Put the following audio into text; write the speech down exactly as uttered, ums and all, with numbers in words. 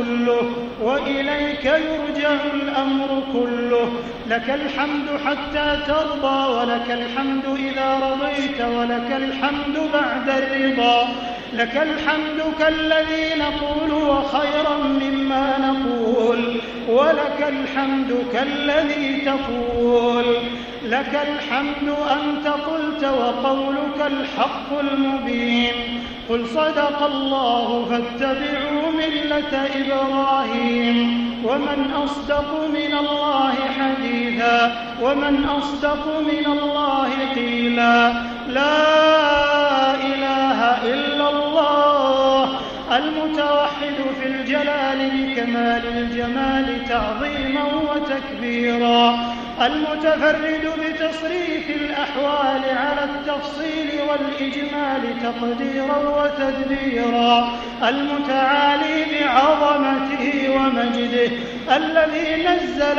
كله وإليك يرجع الأمر كله. لك الحمد حتى ترضى، ولك الحمد إذا رضيت، ولك الحمد بعد الرضا. لك الحمد كالذي نقول وخيرا مما نقول، ولك الحمد كالذي تقول. لك الحمد أنت قلت وقولك الحق المبين. قل صدق الله فاتبعوا ملة إبراهيم، ومن أصدق من الله حديثا، ومن أصدق من الله قيلا. لا إله إلا الله المتوحد في الجلال بكمال الجمال تعظيما وتكبيرا، المتفرد بتصريف الأحوال على التفصيل والإجمال تقديرا وتدبيرا، المتعالي بعظمته ومجده، الذي نزل